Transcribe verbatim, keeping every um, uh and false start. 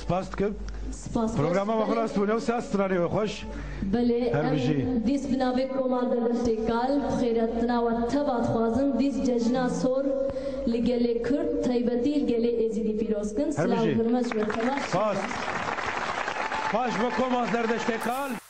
سپاس دکم سپاس پروگرام ما خلاص بونه و سه استراری و خوش بله هر بجی دیس بنابه کماندر دشتکال خیرتنا و تبات خوازم دیس ججنا سور لگله کرد تایبتی لگله ازیدی پیروز کن سلام فرمش و تبات سپاس باش با کماندر دشتکال